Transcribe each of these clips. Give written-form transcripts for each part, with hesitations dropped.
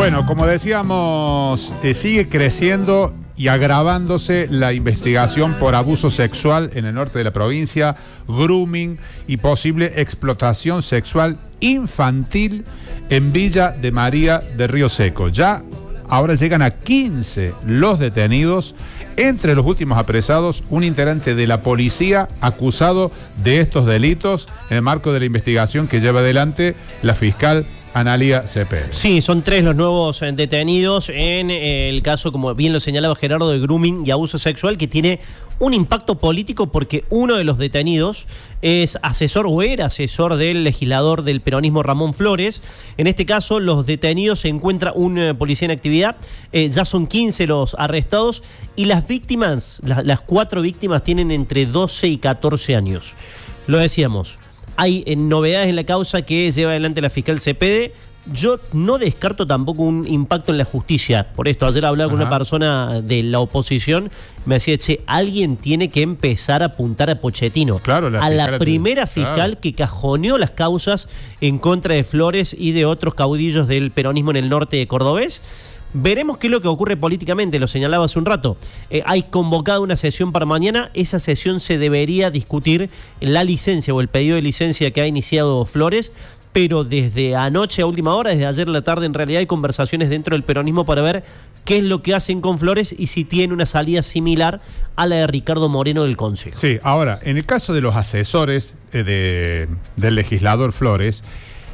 Bueno, como decíamos, sigue creciendo y agravándose la investigación por abuso sexual en el norte de la provincia, grooming y posible explotación sexual infantil en Villa de María de Río Seco. Ya ahora llegan a 15 los detenidos. Entre los últimos apresados, un integrante de la policía acusado de estos delitos en el marco de la investigación que lleva adelante la fiscal Analía Cepeda. Sí, son 3 los nuevos detenidos en el caso, como bien lo señalaba Gerardo, de grooming y abuso sexual, que tiene un impacto político porque uno de los detenidos es asesor o era asesor del legislador del peronismo Ramón Flores. En este caso, los detenidos se encuentra un policía en actividad, ya son 15 los arrestados y las víctimas, las 4 víctimas tienen entre 12 y 14 años. Lo decíamos. Hay novedades en la causa que lleva adelante la fiscal Cepeda. Yo no descarto tampoco un impacto en la justicia. Por esto, ayer hablaba con una persona de la oposición, me decía, alguien tiene que empezar a apuntar a Pochettino. Claro, a la primera fiscal que cajoneó las causas en contra de Flores y de otros caudillos del peronismo en el norte cordobés. Veremos qué es lo que ocurre políticamente, lo señalaba hace un rato. Hay convocada una sesión para mañana. Esa sesión se debería discutir la licencia o el pedido de licencia que ha iniciado Flores, pero desde anoche a última hora, desde ayer a la tarde, en realidad hay conversaciones dentro del peronismo para ver qué es lo que hacen con Flores y si tiene una salida similar a la de Ricardo Moreno del Consejo. Sí, ahora, en el caso de los asesores del legislador Flores,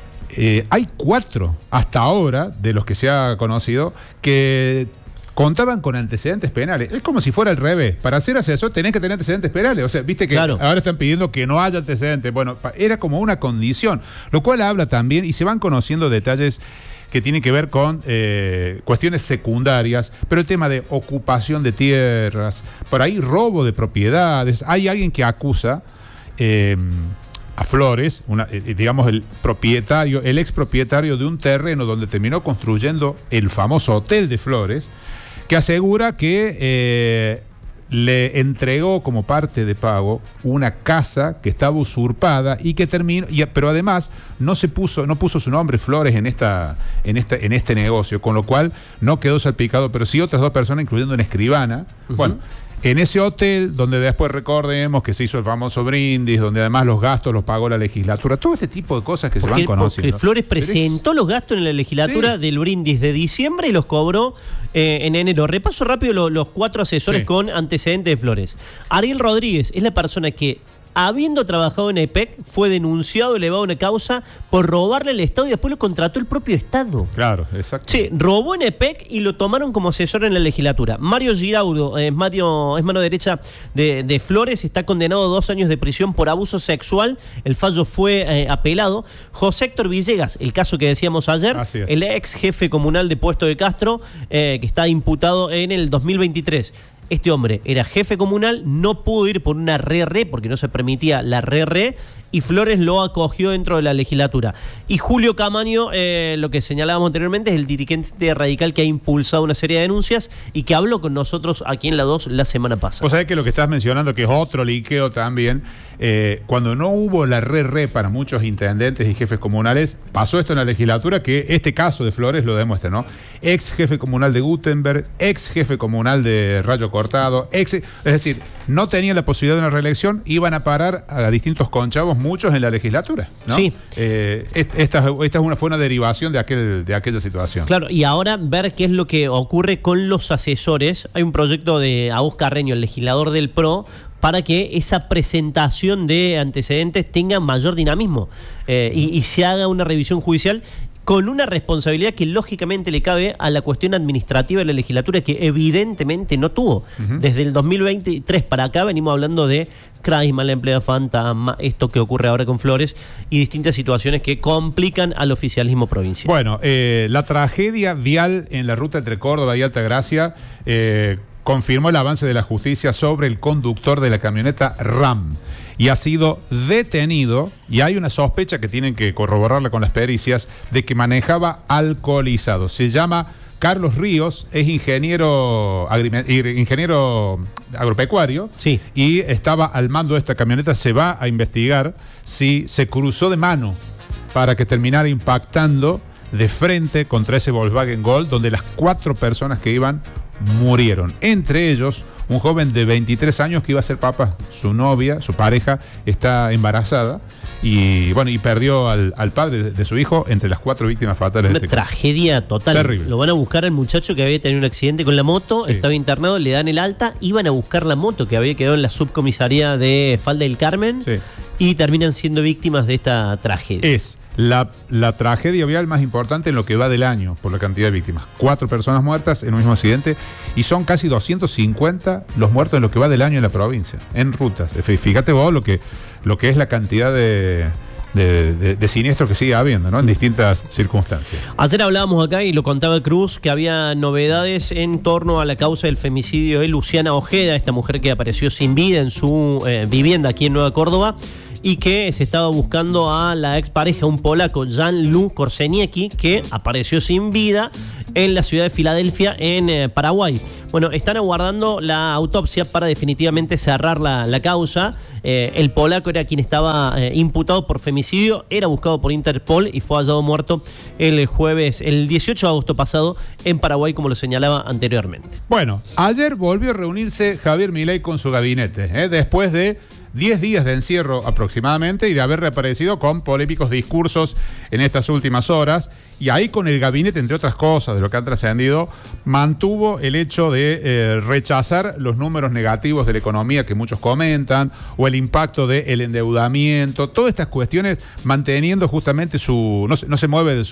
hay 4 hasta ahora, de los que se ha conocido, que contaban con antecedentes penales. Es como si fuera al revés. Para ser asesor tenés que tener antecedentes penales. O sea, viste que claro, ahora están pidiendo que no haya antecedentes. Bueno, era como una condición, lo cual habla también, y se van conociendo detalles que tienen que ver con cuestiones secundarias, pero el tema de ocupación de tierras, por ahí robo de propiedades. Hay alguien que acusa a Flores, digamos el expropietario de un terreno donde terminó construyendo el famoso hotel de Flores, que asegura que le entregó como parte de pago una casa que estaba usurpada y que terminó, pero además no puso su nombre Flores en este negocio, con lo cual no quedó salpicado, pero sí otras 2 personas, incluyendo una escribana. Bueno, en ese hotel, donde después recordemos que se hizo el famoso brindis, donde además los gastos los pagó la legislatura, todo este tipo de cosas que se van conociendo. Porque Flores presentó los gastos en la legislatura del brindis de diciembre y los cobró en enero. Repaso rápido los 4 asesores con antecedentes de Flores. Ariel Rodríguez es la persona que, habiendo trabajado en EPEC, fue denunciado, elevado a una causa por robarle al Estado y después lo contrató el propio Estado. Claro, exacto. Sí, robó en EPEC y lo tomaron como asesor en la legislatura. Mario Giraudo, es mano derecha de Flores, está condenado a 2 años de prisión por abuso sexual. El fallo fue apelado. José Héctor Villegas, el caso que decíamos ayer, el ex jefe comunal de Puesto de Castro, que está imputado en el 2023. Este hombre era jefe comunal, no pudo ir por una re porque no se permitía la re y Flores lo acogió dentro de la legislatura. Y Julio Camaño, lo que señalábamos anteriormente, es el dirigente radical que ha impulsado una serie de denuncias y que habló con nosotros aquí en La 2 la semana pasada. Vos sabés que lo que estás mencionando, que es otro liqueo también, cuando no hubo la re para muchos intendentes y jefes comunales, pasó esto en la legislatura, que este caso de Flores lo demuestra, ¿no? Ex jefe comunal de Gutenberg, ex jefe comunal de Rayo Cortado, es decir, no tenían la posibilidad de una reelección, iban a parar a distintos conchavos, muchos en la legislatura, ¿no? Sí. Esta fue una derivación de aquella situación. Claro, y ahora ver qué es lo que ocurre con los asesores. Hay un proyecto de Agus Carreño, el legislador del PRO, para que esa presentación de antecedentes tenga mayor dinamismo y se haga una revisión judicial con una responsabilidad que lógicamente le cabe a la cuestión administrativa de la legislatura, que evidentemente no tuvo. Desde el 2023 para acá venimos hablando de Craisma, la empleada fantasma, esto que ocurre ahora con Flores y distintas situaciones que complican al oficialismo provincial. Bueno, la tragedia vial en la ruta entre Córdoba y Altagracia confirmó el avance de la justicia sobre el conductor de la camioneta RAM y ha sido detenido, y hay una sospecha que tienen que corroborarla con las pericias, de que manejaba alcoholizado. Se llama Carlos Ríos, es ingeniero agropecuario, y estaba al mando de esta camioneta. Se va a investigar si se cruzó de mano para que terminara impactando de frente contra ese Volkswagen Gol, donde las 4 personas que iban murieron. Entre ellos, un joven de 23 años que iba a ser papá. Su novia, su pareja, está embarazada. Y bueno, y perdió al padre de su hijo entre las 4 víctimas fatales. Una tragedia total. Terrible. Lo van a buscar al muchacho que había tenido un accidente con la moto, Sí. estaba internado, le dan el alta, iban a buscar la moto que había quedado en la subcomisaría de Falda del Carmen, Sí. y terminan siendo víctimas de esta tragedia. Es la tragedia vial más importante en lo que va del año por la cantidad de víctimas. 4 personas muertas en un mismo accidente y son casi 250 los muertos en lo que va del año en la provincia, en rutas. Fíjate vos lo que es la cantidad de siniestros que sigue habiendo, ¿no? En distintas circunstancias. Ayer hablábamos acá y lo contaba Cruz, que había novedades en torno a la causa del femicidio de Luciana Ojeda, esta mujer que apareció sin vida en su vivienda aquí en Nueva Córdoba, y que se estaba buscando a la expareja, un polaco, Jan-Lu Korzeniecki, que apareció sin vida en la ciudad de Filadelfia, en Paraguay. Bueno, están aguardando la autopsia para definitivamente cerrar la causa. El polaco era quien estaba imputado por femicidio, era buscado por Interpol y fue hallado muerto el 18 de agosto pasado en Paraguay, como lo señalaba anteriormente. Bueno, ayer volvió a reunirse Javier Milei con su gabinete, después de 10 días de encierro aproximadamente y de haber reaparecido con polémicos discursos en estas últimas horas. Y ahí con el gabinete, entre otras cosas de lo que han trascendido, mantuvo el hecho de rechazar los números negativos de la economía que muchos comentan, o el impacto del endeudamiento, todas estas cuestiones, manteniendo justamente no se mueve de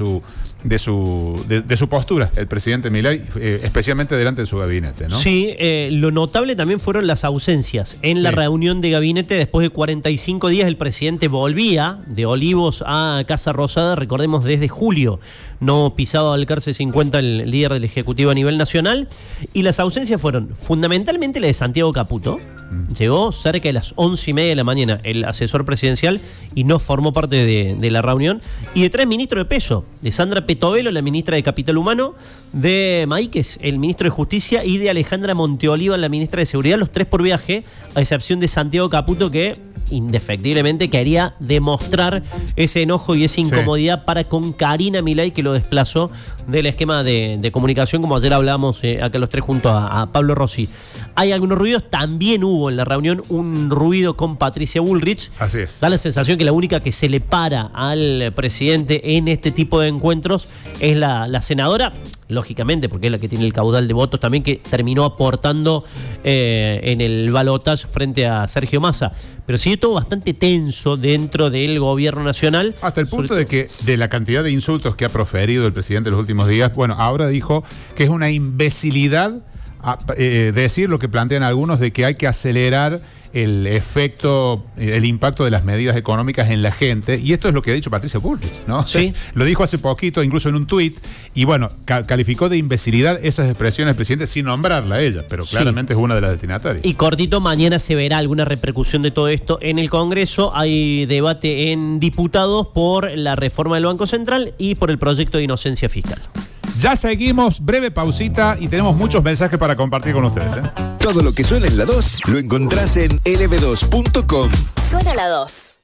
su postura el presidente Milei, especialmente delante de su gabinete, ¿no? Sí, lo notable también fueron las ausencias. En la reunión de gabinete, después de 45 días, el presidente volvía de Olivos a Casa Rosada, recordemos, desde julio. No pisaba Balcarce 50, el líder del Ejecutivo a nivel nacional. Y las ausencias fueron fundamentalmente la de Santiago Caputo. Llegó cerca de las 11:30 de la mañana el asesor presidencial y no formó parte de la reunión. Y de 3 ministros de peso: de Sandra Petovelo, la ministra de Capital Humano; de Maíquez, el ministro de Justicia; y de Alejandra Monteoliva, la ministra de Seguridad. Los 3 por viaje, a excepción de Santiago Caputo, que indefectiblemente quería demostrar ese enojo y esa incomodidad para con Karina Milei, que lo desplazó del esquema de comunicación, como ayer hablábamos acá los 3 junto a Pablo Rossi. Hay algunos ruidos, también hubo en la reunión un ruido con Patricia Bullrich. Así es. Da la sensación que la única que se le para al presidente en este tipo de encuentros es la senadora, lógicamente, porque es la que tiene el caudal de votos también, que terminó aportando en el balotaje frente a Sergio Massa. Pero sigue todo bastante tenso dentro del gobierno nacional. Hasta el punto de que, de la cantidad de insultos que ha proferido el presidente en los últimos días, bueno, ahora dijo que es una imbecilidad decir lo que plantean algunos, de que hay que acelerar el efecto, el impacto de las medidas económicas en la gente. Y esto es lo que ha dicho Patricia Bullrich, ¿no? Sí. Lo dijo hace poquito, incluso en un tuit, y bueno, calificó de imbecilidad esas expresiones del presidente sin nombrarla a ella, pero claramente es una de las destinatarias. Y cortito, mañana se verá alguna repercusión de todo esto en el Congreso. Hay debate en diputados por la reforma del Banco Central y por el proyecto de inocencia fiscal. Ya seguimos, breve pausita y tenemos muchos mensajes para compartir con ustedes, Todo lo que suena en la 2 lo encontrás en lb2.com. Suena la 2.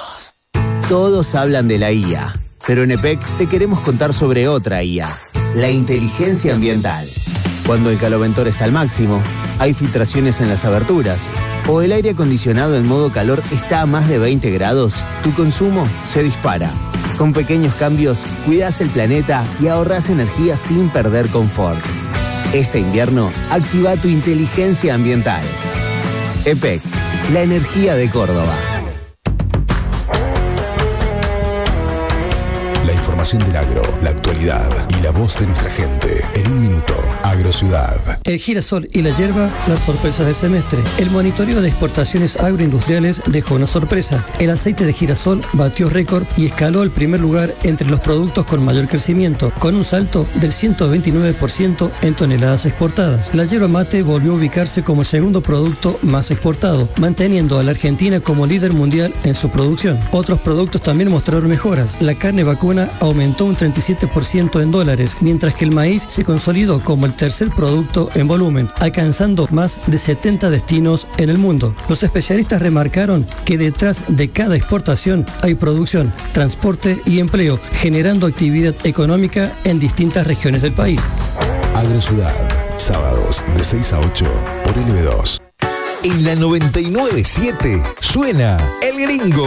Todos hablan de la IA, pero en EPEC te queremos contar sobre otra IA, la inteligencia ambiental. Cuando el caloventor está al máximo, hay filtraciones en las aberturas, o el aire acondicionado en modo calor está a más de 20 grados, tu consumo se dispara. Con pequeños cambios, cuidás el planeta y ahorrás energía sin perder confort. Este invierno, activa tu inteligencia ambiental. EPEC, la energía de Córdoba. La información del agro, la actualidad y la voz de nuestra gente. En un minuto, Agrociudad. El girasol y la hierba, las sorpresas del semestre. El monitoreo de exportaciones agroindustriales dejó una sorpresa. El aceite de girasol batió récord y escaló al primer lugar entre los productos con mayor crecimiento, con un salto del 129% en toneladas exportadas. La yerba mate volvió a ubicarse como el segundo producto más exportado, manteniendo a la Argentina como líder mundial en su producción. Otros productos también mostraron mejoras. La carne vacuna aumentó un 37% 20% en dólares, mientras que el maíz se consolidó como el tercer producto en volumen, alcanzando más de 70 destinos en el mundo. Los especialistas remarcaron que detrás de cada exportación hay producción, transporte y empleo, generando actividad económica en distintas regiones del país. Agrociudad, sábados de 6 a 8 por LB2. En la 99.7 suena El Gringo.